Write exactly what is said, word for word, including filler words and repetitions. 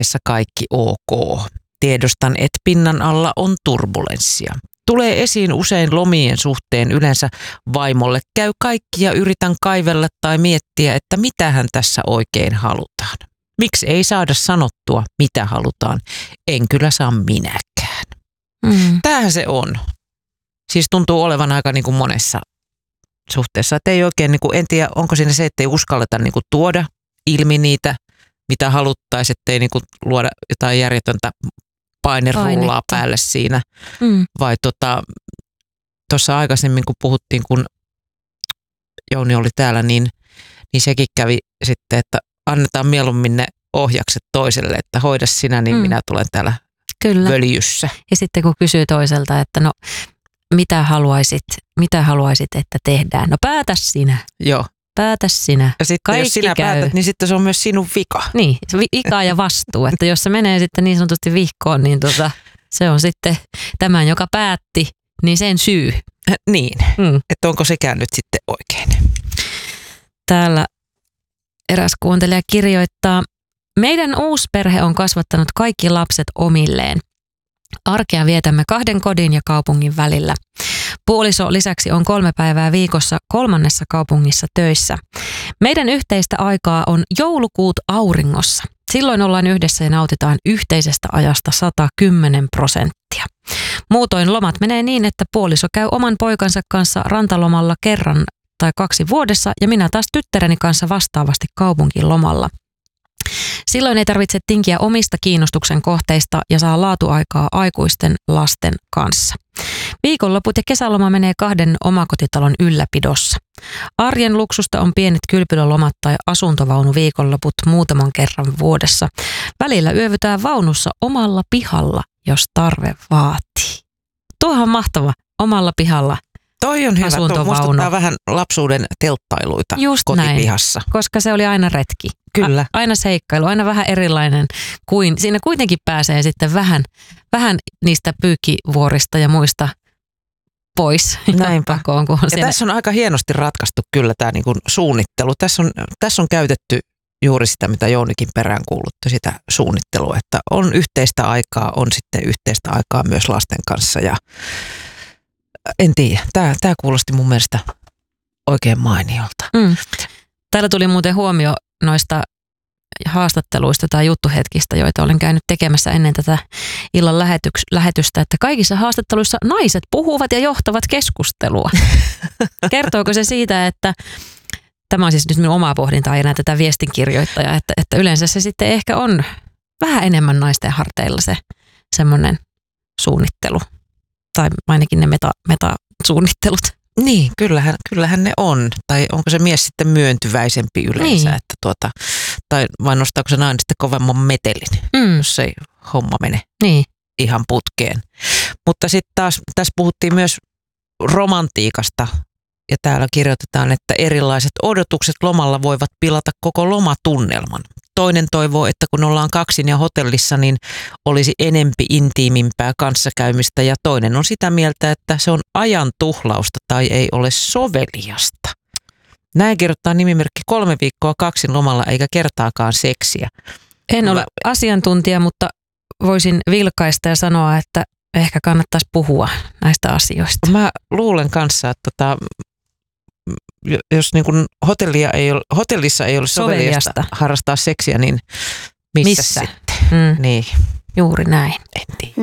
periaatteessa kaikki ok. Tiedostan, että pinnan alla on turbulenssia. Tulee esiin usein lomien suhteen yleensä vaimolle. Käy kaikki ja yritän kaivella tai miettiä, että mitähän tässä oikein halutaan. Miksi ei saada sanottua, mitä halutaan? En kyllä saa minäkään. Mm. Tämähän se on. Siis tuntuu olevan aika niin kuin monessa suhteessa. Että ei oikein, niin kuin, en tiedä, onko siinä se, että ei uskalleta niin kuin tuoda ilmi niitä, mitä haluttaisiin, ettei niin kuin luoda jotain järjetöntä painerullaa Painetta. päälle siinä. Mm. Vai tuossa tota, aikaisemmin, kun puhuttiin, kun Jouni oli täällä, niin, niin sekin kävi sitten, että annetaan mieluummin ne ohjakset toiselle, että hoida sinä, niin mm. minä tulen täällä Kyllä. völjyssä. Ja sitten kun kysyy toiselta, että no mitä haluaisit, mitä haluaisit, että tehdään? No päätä sinä. Joo. Päätä sinä. Ja sitten Kaikki jos sinä käy. päätät, niin sitten se on myös sinun vika. Niin, vika ja vastuu. Että jos se menee sitten niin sanotusti vihkoon, niin tota, se on sitten tämän, joka päätti, niin sen syy. Niin, mm. että onko sekään nyt sitten oikein. Täällä eräs kuuntelija kirjoittaa, meidän uusperhe on kasvattanut kaikki lapset omilleen. Arkea vietämme kahden kodin ja kaupungin välillä. Puoliso lisäksi on kolme päivää viikossa kolmannessa kaupungissa töissä. Meidän yhteistä aikaa on joulukuut auringossa. Silloin ollaan yhdessä ja nautitaan yhteisestä ajasta sata kymmenen prosenttia. Muutoin lomat menee niin, että puoliso käy oman poikansa kanssa rantalomalla kerran tai kaksi vuodessa ja minä taas tyttäreni kanssa vastaavasti kaupunkilomalla. Silloin ei tarvitse tinkiä omista kiinnostuksen kohteista ja saa laatuaikaa aikuisten lasten kanssa. Viikonloput ja kesäloma menee kahden omakotitalon ylläpidossa. Arjen luksusta on pienet kylpylälomat tai asuntovaunu viikonloput muutaman kerran vuodessa. Välillä yövytään vaunussa omalla pihalla, jos tarve vaatii. Tuohan mahtava, omalla pihalla. Toi on hyvä, tuo muistuttaa vähän lapsuuden telttailuita Just kotipihassa. Näin, koska se oli aina retki. Kyllä. A- aina seikkailu, aina vähän erilainen kuin, siinä kuitenkin pääsee sitten vähän, vähän niistä pyykkivuorista ja muista pois. Näinpä. Pakoon, kun on ja siellä. Tässä on aika hienosti ratkaistu kyllä tämä niin kuin suunnittelu. Tässä on, tässä on käytetty juuri sitä, mitä Jounikin perään kuulutti, sitä suunnittelua, että on yhteistä aikaa, on sitten yhteistä aikaa myös lasten kanssa ja en tiedä. Tämä, tämä kuulosti mun mielestä oikein mainiolta. Mm. Täällä tuli muuten huomio noista haastatteluista tai juttuhetkistä, joita olen käynyt tekemässä ennen tätä illan lähetyks- lähetystä, että kaikissa haastatteluissa naiset puhuvat ja johtavat keskustelua. Kertooko se siitä, että tämä on siis nyt minun omaa pohdintaa ja näin tätä viestinkirjoittajaa, että, että yleensä se sitten ehkä on vähän enemmän naisten harteilla se semmoinen suunnittelu. Tai ainakin ne meta, metasuunnittelut. Niin, kyllähän, kyllähän ne on. Tai onko se mies sitten myöntyväisempi yleensä, niin. että tuota, tai vai nostaako se nainen sitten kovemman metelin, mm. jos ei homma mene niin. ihan putkeen. Mutta sitten taas tässä puhuttiin myös romantiikasta ja täällä kirjoitetaan, että erilaiset odotukset lomalla voivat pilata koko lomatunnelman. Toinen toivoo, että kun ollaan kaksin ja hotellissa, niin olisi enempi intiimimpää kanssakäymistä ja toinen on sitä mieltä, että se on ajan tuhlausta tai ei ole soveliasta. Näin kirjoittaa nimimerkki kolme viikkoa kaksin lomalla eikä kertaakaan seksiä. En ole Mä... asiantuntija, mutta voisin vilkaista ja sanoa, että ehkä kannattaisi puhua näistä asioista. Mä luulen kanssa, että tota, jos niin kuin hotellia ei ole, hotellissa ei ole soveliasta, soveliasta harrastaa seksiä, niin missä, missä? sitten? Mm. Niin. Juuri näin. En tiedä.